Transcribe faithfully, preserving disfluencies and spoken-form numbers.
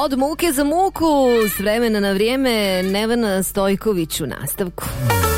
Od muke za muku, s vremena na vrijeme, Nevena Stojković u nastavku.